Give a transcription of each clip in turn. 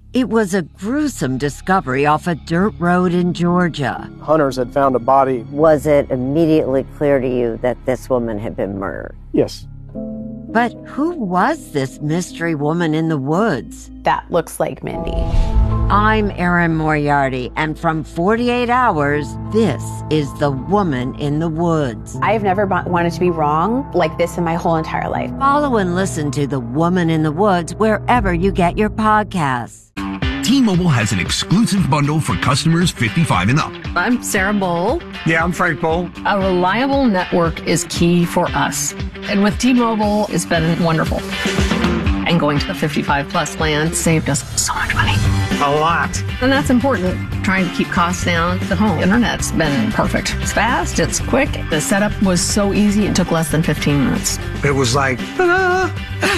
It was a gruesome discovery off a dirt road in Georgia. Hunters had found a body. Was it immediately clear to you that this woman had been murdered? Yes. But who was this mystery woman in the woods? That looks like Mindy. I'm Erin Moriarty, and from 48 Hours, this is The Woman in the Woods. I've never wanted to be wrong like this in my whole entire life. Follow and listen to The Woman in the Woods wherever you get your podcasts. T-Mobile has an exclusive bundle for customers 55 and up. I'm Sarah Bowl. Yeah, I'm Frank Bowl. A reliable network is key for us. And with T-Mobile, it's been wonderful. And going to the 55 plus plan saved us so much money. A lot. And that's important. Trying to keep costs down. The home internet's been perfect. It's fast, it's quick. The setup was so easy, it took less than 15 minutes. It was like, ta-da!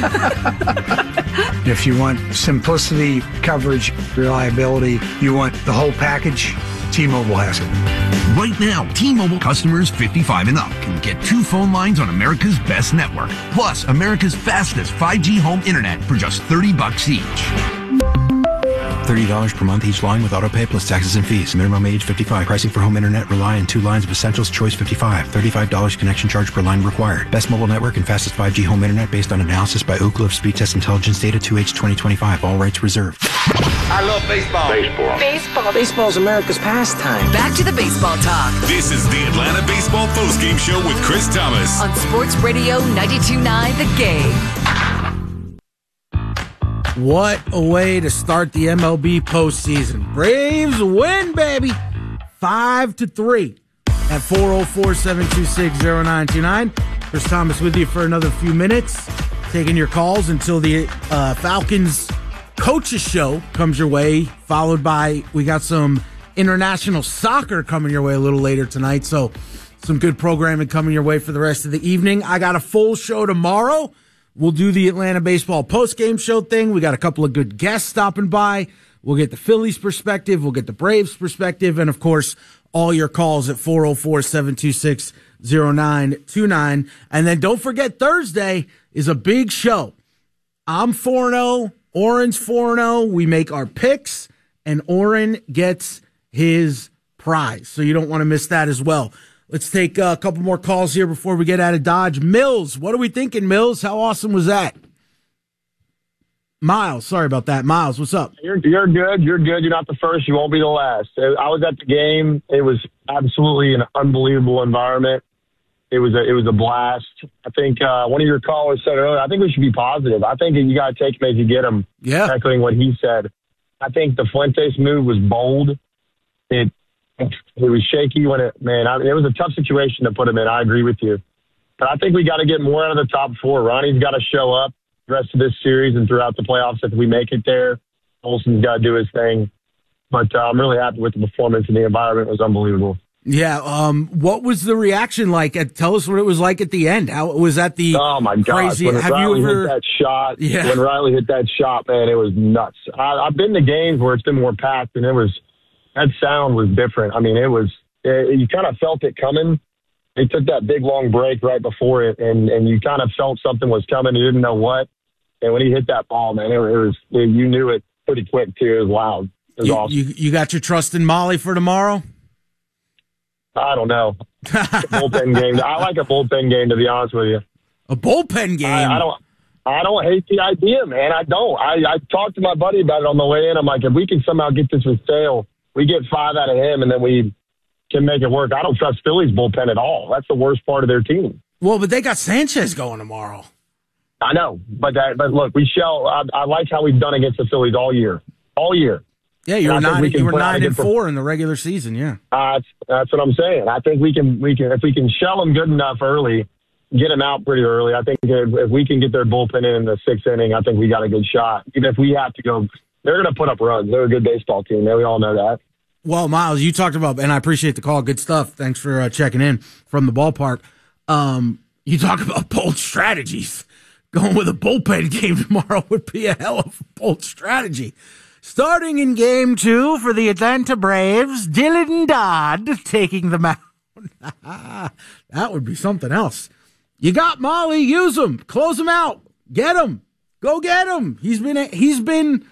If you want simplicity, coverage, reliability, you want the whole package, T-Mobile has it. Right now, T-Mobile customers 55 and up can get 2 phone lines on America's best network, plus America's fastest 5G home internet for just $30 each. $30 per month each line with autopay plus taxes and fees. Minimum age 55. Pricing for home internet rely on 2 lines of Essentials Choice 55. $35 connection charge per line required. Best mobile network and fastest 5G home internet based on analysis by Ookla of Speed Test Intelligence data 2H 2025. All rights reserved. I love baseball. Baseball. Baseball's America's pastime. Back to the baseball talk. This is the Atlanta Baseball Postgame Show with Chris Thomas. On Sports Radio 92.9 The Game. What a way to start the MLB postseason. Braves win, baby. 5-3 at 404-726-0929. Chris Thomas with you for another few minutes. Taking your calls until the Falcons Coaches Show comes your way, followed by, we got some international soccer coming your way a little later tonight. So some good programming coming your way for the rest of the evening. I got a full show tomorrow. We'll do the Atlanta Baseball postgame show thing. We got a couple of good guests stopping by. We'll get the Phillies perspective. We'll get the Braves perspective. And, of course, all your calls at 404-726-0929. And then don't forget, Thursday is a big show. I'm 4-0. Oren's 4-0. We make our picks, and Oren gets his prize. So you don't want to miss that as well. Let's take a couple more calls here before we get out of Dodge. Mills, what are we thinking, Mills? How awesome was that? Miles, sorry about that. Miles, what's up? You're good. You're good. You're not the first. You won't be the last. I was at the game. It was absolutely an unbelievable environment. It was a blast. I think one of your callers said earlier, I think we should be positive. I think you got to take them as you get them. Yeah. Echoing what he said. I think the Fuentes move was bold. It was shaky when it was a tough situation to put him in. I agree with you. But I think we got to get more out of the top 4. Ronnie's got to show up the rest of this series and throughout the playoffs if we make it there. Olsen's got to do his thing. But I'm really happy with the performance, and the environment was unbelievable. Yeah. What was the reaction like? Tell us what it was like at the end. How was that Oh my gosh. crazy? When Have Riley you ever hit that shot? Yeah. When Riley hit that shot, man, it was nuts. I've been to games where it's been more packed, and that sound was different. I mean, you kind of felt it coming. They took that big long break right before it, and you kind of felt something was coming. You didn't know what. And when he hit that ball, man, you knew it pretty quick too. It was loud. It was awesome. You got your trust in Molly for tomorrow? I don't know. Bullpen game. I like a bullpen game, to be honest with you. A bullpen game? I don't hate the idea, man. I don't. I talked to my buddy about it on the way in. I'm like, if we can somehow get this with Sale, we get 5 out of him, and then we can make it work. I don't trust Philly's bullpen at all. That's the worst part of their team. Well, but they got Sanchez going tomorrow. I know, but look, I like how we've done against the Phillies all year. All year. Yeah, you were 9-4 in the regular season. Yeah, that's what I'm saying. I think we can if we can shell them good enough early, get them out pretty early. I think if we can get their bullpen in the 6th inning, I think we got a good shot. Even if we have to go, they're going to put up runs. They're a good baseball team. We all know that. Well, Miles, you talked about, and I appreciate the call. Good stuff. Thanks for checking in from the ballpark. You talk about bold strategies. Going with a bullpen game tomorrow would be a hell of a bold strategy. Starting in game 2 for the Atlanta Braves, Dylan Dodd taking the mound. That would be something else. You got Molly, use him, close him out, get him, go get him. He's been